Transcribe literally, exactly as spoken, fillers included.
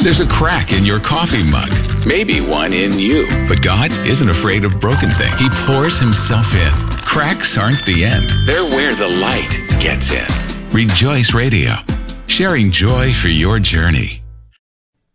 There's a crack in your coffee mug. Maybe one in you. But God isn't afraid of broken things. He pours himself in. Cracks aren't the end. They're where the light gets in. Rejoice Radio. Sharing joy for your journey.